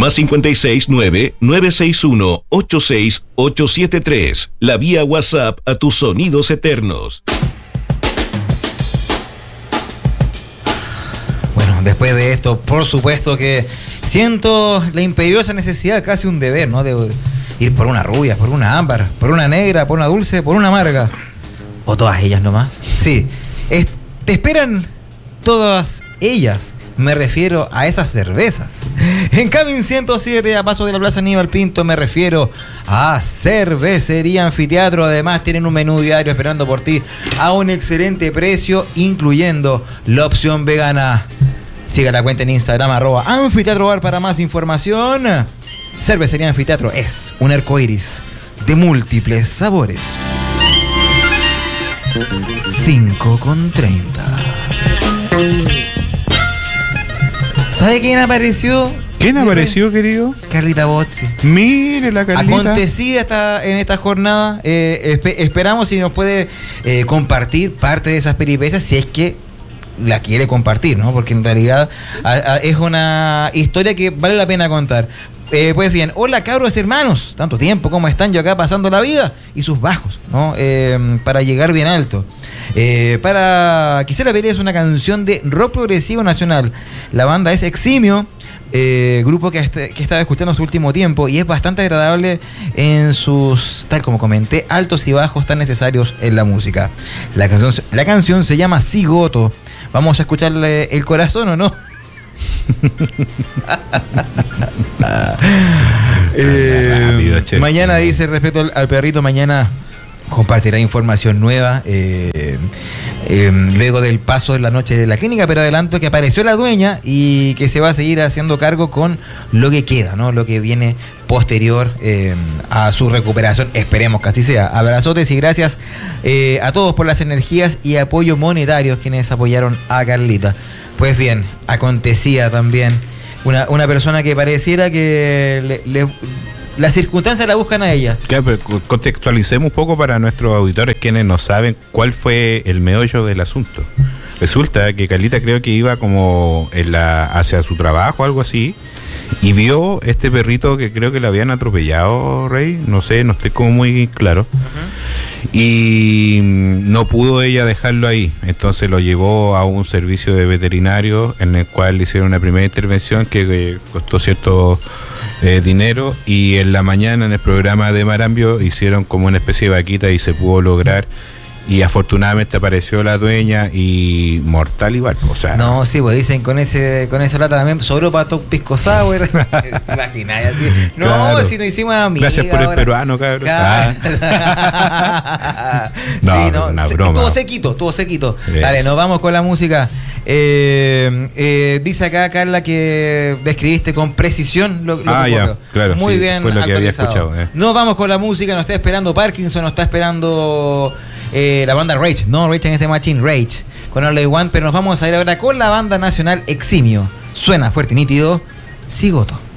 Más 569-961-86873. La vía WhatsApp a tus sonidos eternos. Bueno, después de esto, por supuesto que siento la imperiosa necesidad, casi un deber, ¿no? De ir por una rubia, por una ámbar, por una negra, por una dulce, por una amarga. O todas ellas nomás. Sí, te esperan todas ellas. Me refiero a esas cervezas. En Camin 107, a paso de la Plaza Aníbal Pinto, me refiero a Cervecería Anfiteatro. Además, tienen un menú diario esperando por ti a un excelente precio, incluyendo la opción vegana. Siga la cuenta en Instagram, @anfiteatrobar para más información. Cervecería Anfiteatro es un arcoíris de múltiples sabores. 5:30. ¿Sabe quién apareció? ¿Quién apareció, querido? Carlita Bozzi. Mire la Carlita. Acontecida en esta jornada. Esperamos si nos puede compartir parte de esas peripecias, si es que la quiere compartir, ¿no? Porque en realidad es una historia que vale la pena contar. Pues bien, hola cabros hermanos, tanto tiempo, ¿cómo están? Yo acá pasando la vida y sus bajos, ¿no? Para llegar bien alto. Quisiera pedirles una canción de rock progresivo nacional. La banda es Eximio, grupo que estaba escuchando su último tiempo y es bastante agradable en sus, tal como comenté, altos y bajos tan necesarios en la música. La canción se llama Cigoto. Vamos a escucharle el corazón, ¿o no? Mañana dice, respecto al perrito, mañana compartirá información nueva luego del paso de la noche de la clínica, pero adelanto que apareció la dueña y que se va a seguir haciendo cargo con lo que queda, ¿no? Lo que viene posterior a su recuperación. Esperemos que así sea. Abrazotes y gracias a todos por las energías y apoyo monetarios quienes apoyaron a Carlita. Pues bien, acontecía también una persona que pareciera que las circunstancias la buscan a ella. Claro, pero contextualicemos un poco para nuestros auditores quienes no saben cuál fue el meollo del asunto. Resulta que Carlita creo que iba como hacia su trabajo o algo así y vio este perrito que creo que le habían atropellado, Rey, no sé, no estoy como muy claro. Y no pudo ella dejarlo ahí, entonces lo llevó a un servicio de veterinario en el cual le hicieron una primera intervención que costó cierto dinero, y en la mañana en el programa de Marambio hicieron como una especie de vaquita y se pudo lograr. Y afortunadamente apareció la dueña y mortal igual, o sea. No, sí, pues dicen con esa lata también sobró para todo pisco sour. Imagináis así. No, claro. Si nos hicimos amigos. Gracias por ahora. El peruano, cabrón. No, sí, no, una broma. Todo sequito. Yes. Dale, nos vamos con la música. Dice acá Carla que describiste con precisión lo que ocurrió. Claro, muy sí, bien, fue lo que había escuchado. Nos vamos con la música, nos está esperando Parkinson, nos está esperando la banda Rage, no Rage en este machine, Rage, con All I Want, pero nos vamos a ir ahora con la banda nacional Eximio. Suena fuerte y nítido, Cigoto.